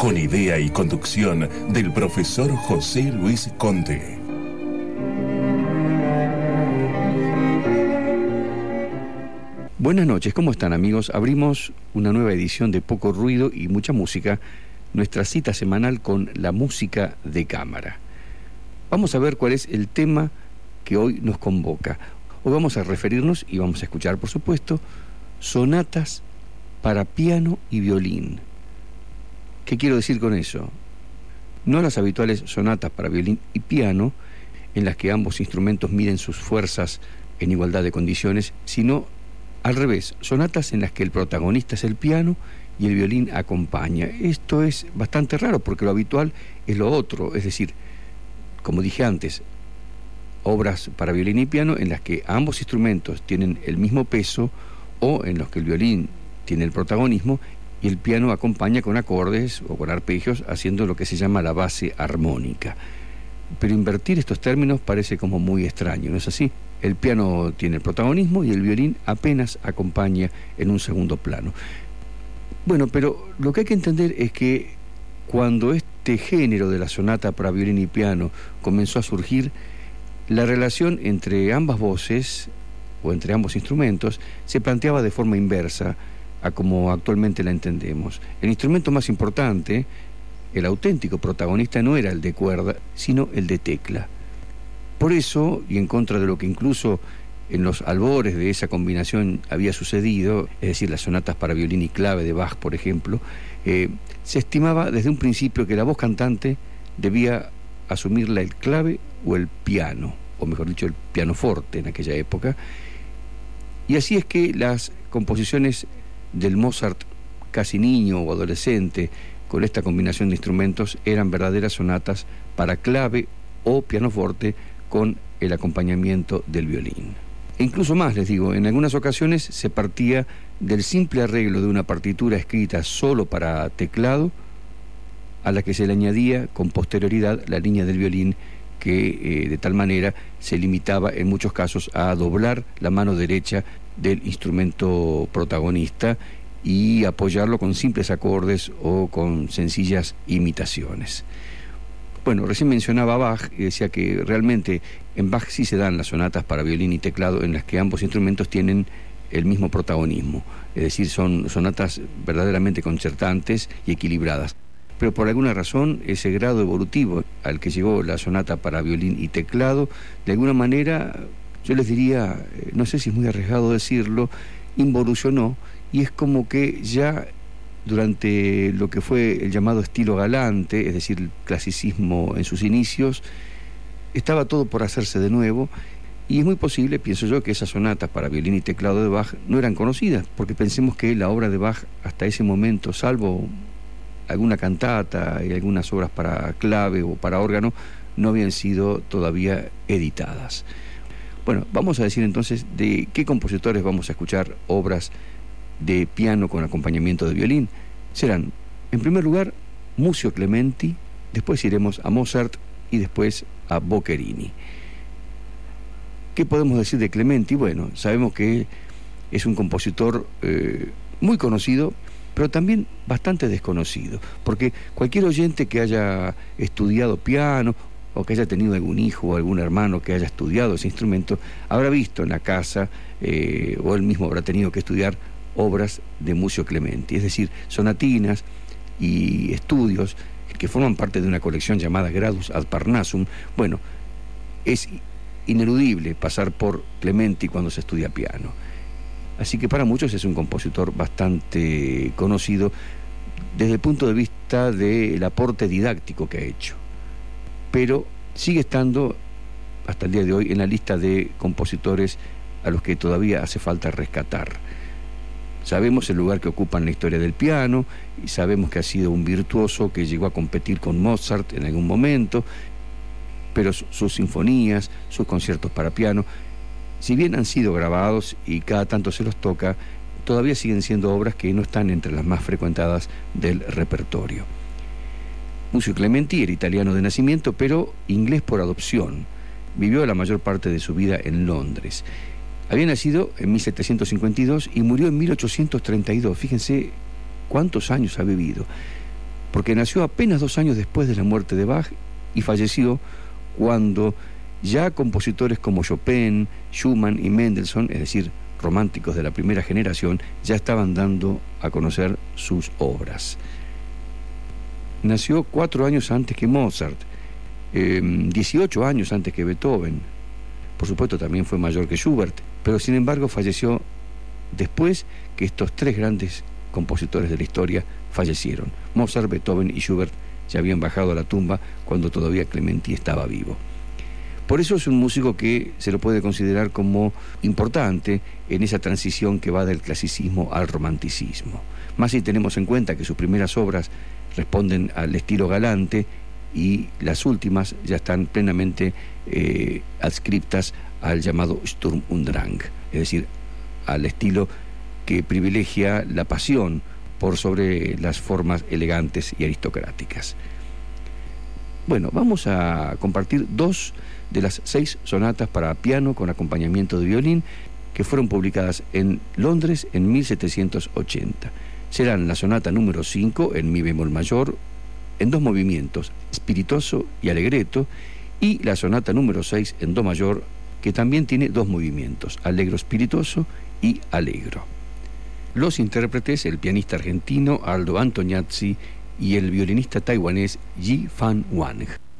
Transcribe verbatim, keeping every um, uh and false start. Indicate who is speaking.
Speaker 1: con idea y conducción del profesor José Luis Conte.
Speaker 2: Buenas noches, ¿cómo están, amigos? Abrimos una nueva edición de Poco Ruido y Mucha Música, nuestra cita semanal con la música de cámara. Vamos a ver cuál es el tema que hoy nos convoca. Hoy vamos a referirnos y vamos a escuchar, por supuesto, sonatas para piano y violín. ¿Qué quiero decir con eso? No las habituales sonatas para violín y piano, en las que ambos instrumentos miden sus fuerzas en igualdad de condiciones, sino al revés, sonatas en las que el protagonista es el piano y el violín acompaña. Esto es bastante raro porque lo habitual es lo otro, es decir, como dije antes, obras para violín y piano en las que ambos instrumentos tienen el mismo peso o en los que el violín tiene el protagonismo y el piano acompaña con acordes o con arpegios haciendo lo que se llama la base armónica. Pero invertir estos términos parece como muy extraño, ¿no es así? El piano tiene el protagonismo y el violín apenas acompaña en un segundo plano. Bueno, pero lo que hay que entender es que cuando este género de la sonata para violín y piano comenzó a surgir, la relación entre ambas voces o entre ambos instrumentos se planteaba de forma inversa a como actualmente la entendemos. El instrumento más importante, el auténtico protagonista, no era el de cuerda, sino el de tecla. Por eso, y en contra de lo que incluso en los albores de esa combinación había sucedido, es decir, las sonatas para violín y clave de Bach, por ejemplo, eh, se estimaba desde un principio que la voz cantante debía asumirla el clave o el piano, o mejor dicho, el pianoforte en aquella época. Y así es que las composiciones del Mozart casi niño o adolescente, con esta combinación de instrumentos, eran verdaderas sonatas para clave o pianoforte con el acompañamiento del violín. E incluso más, les digo, en algunas ocasiones se partía del simple arreglo de una partitura escrita solo para teclado, a la que se le añadía con posterioridad la línea del violín, que eh, de tal manera se limitaba en muchos casos a doblar la mano derecha del instrumento protagonista y apoyarlo con simples acordes o con sencillas imitaciones. Bueno, recién mencionaba a Bach y decía que realmente en Bach sí se dan las sonatas para violín y teclado en las que ambos instrumentos tienen el mismo protagonismo, es decir, son sonatas verdaderamente concertantes y equilibradas. Pero por alguna razón ese grado evolutivo al que llegó la sonata para violín y teclado, de alguna manera, yo les diría, no sé si es muy arriesgado decirlo, involucionó, y es como que ya durante lo que fue el llamado estilo galante, es decir, el clasicismo en sus inicios, estaba todo por hacerse de nuevo, y es muy posible, pienso yo, que esas sonatas para violín y teclado de Bach no eran conocidas, porque pensemos que la obra de Bach hasta ese momento, salvo alguna cantata y algunas obras para clave o para órgano, no habían sido todavía editadas. Bueno, vamos a decir entonces de qué compositores vamos a escuchar obras de piano con acompañamiento de violín. Serán, en primer lugar, Muzio Clementi, después iremos a Mozart y después a Boccherini. ¿Qué podemos decir de Clementi? Bueno, sabemos que es un compositor eh, muy conocido, pero también bastante desconocido, porque cualquier oyente que haya estudiado piano o que haya tenido algún hijo o algún hermano que haya estudiado ese instrumento, habrá visto en la casa, eh, o él mismo habrá tenido que estudiar obras de Muzio Clementi, es decir, sonatinas y estudios que forman parte de una colección llamada Gradus ad Parnassum. Bueno, es ineludible pasar por Clementi cuando se estudia piano. Así que para muchos es un compositor bastante conocido desde el punto de vista del aporte didáctico que ha hecho, pero sigue estando hasta el día de hoy en la lista de compositores a los que todavía hace falta rescatar. Sabemos el lugar que ocupa en la historia del piano y sabemos que ha sido un virtuoso que llegó a competir con Mozart en algún momento, pero sus sinfonías, sus conciertos para piano, si bien han sido grabados y cada tanto se los toca, todavía siguen siendo obras que no están entre las más frecuentadas del repertorio. Muzio Clementi era italiano de nacimiento, pero inglés por adopción. Vivió la mayor parte de su vida en Londres. Había nacido en mil setecientos cincuenta y dos y murió en mil ochocientos treinta y dos. Fíjense cuántos años ha vivido. porque nació apenas dos años después de la muerte de Bach y falleció cuando ya compositores como Chopin, Schumann y Mendelssohn, es decir, románticos de la primera generación, ya estaban dando a conocer sus obras. Nació cuatro años antes que Mozart, eh, dieciocho años antes que Beethoven. Por supuesto también fue mayor que Schubert, pero sin embargo falleció después que estos tres grandes compositores de la historia fallecieron. Mozart, Beethoven y Schubert ya habían bajado a la tumba cuando todavía Clementi estaba vivo. Por eso es un músico que se lo puede considerar como importante en esa transición que va del clasicismo al romanticismo. Más si tenemos en cuenta que sus primeras obras responden al estilo galante y las últimas ya están plenamente eh, adscriptas al llamado Sturm und Drang, es decir, al estilo que privilegia la pasión por sobre las formas elegantes y aristocráticas. Bueno, vamos a compartir dos de las seis sonatas para piano con acompañamiento de violín que fueron publicadas en Londres en mil setecientos ochenta. Serán la sonata número cinco en mi bemol mayor, en dos movimientos, spiritoso y allegretto, y la sonata número seis en do mayor, que también tiene dos movimientos, allegro spiritoso y allegro. Los intérpretes, el pianista argentino Aldo Antoniazzi y el violinista taiwanés Yi Fan Wang.